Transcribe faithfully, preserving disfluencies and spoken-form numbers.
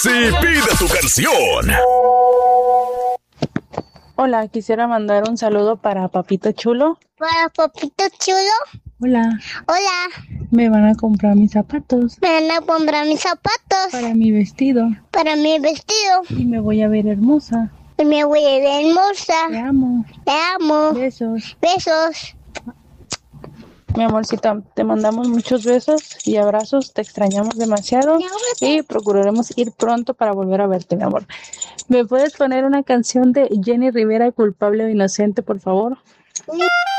Sí, pide tu canción. Hola, quisiera mandar un saludo para Papito Chulo. Para Papito Chulo. Hola, Hola, me van a comprar mis zapatos me van a comprar mis zapatos para mi vestido para mi vestido. y me voy a ver hermosa. Y me voy a ver Te hermosa. amo. Te amo. Besos. Besos. Mi amorcita, te mandamos muchos besos y abrazos. Te extrañamos demasiado y procuraremos ir pronto para volver a verte, mi amor. ¿Me puedes poner una canción de Jenny Rivera, Culpable o Inocente, por favor?